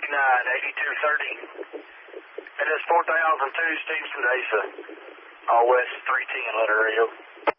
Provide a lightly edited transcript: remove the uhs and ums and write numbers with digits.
8230. It is 4002, Stevenson Asa. All west 310, letter radio.